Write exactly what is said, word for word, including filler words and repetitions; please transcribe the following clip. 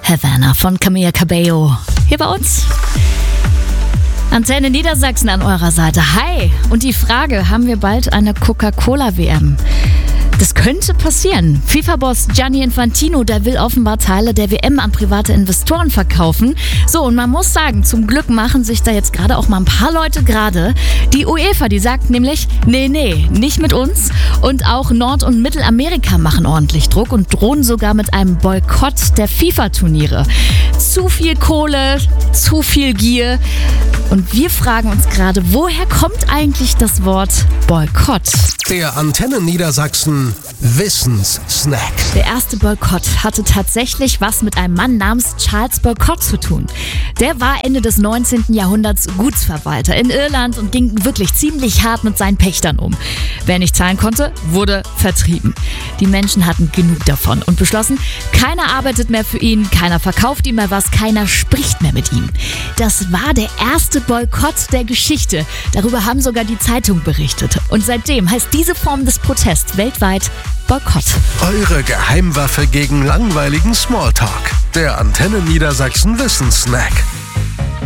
Havana von Camila Cabello. Hier bei uns. Antenne Niedersachsen an eurer Seite. Hi! Und die Frage, haben wir bald eine Coca-Cola-W M? Das könnte passieren. FIFA-Boss Gianni Infantino, der will offenbar Teile der W M an private Investoren verkaufen. So, und man muss sagen, zum Glück machen sich da jetzt gerade auch mal ein paar Leute gerade. Die UEFA, die sagt nämlich, nee, nee, nicht mit uns. Und auch Nord- und Mittelamerika machen ordentlich Druck und drohen sogar mit einem Boykott der FIFA-Turniere. Zu viel Kohle, zu viel Gier. Und wir fragen uns gerade, woher kommt eigentlich das Wort Boykott? Der Antenne Niedersachsen Wissenssnack. Der erste Boykott hatte tatsächlich was mit einem Mann namens Charles Boycott zu tun. Der war Ende des neunzehnten Jahrhunderts Gutsverwalter in Irland und ging wirklich ziemlich hart mit seinen Pächtern um. Wer nicht zahlen konnte, wurde vertrieben. Die Menschen hatten genug davon und beschlossen, keiner arbeitet mehr für ihn, keiner verkauft ihm mehr was, keiner spricht mehr mit ihm. Das war der erste Boykott der Geschichte. Darüber haben sogar die Zeitungen berichtet. Und seitdem heißt diese Form des Protests weltweit Boykott. Eure Geheimwaffe gegen langweiligen Smalltalk. Der Antenne Niedersachsen Wissenssnack.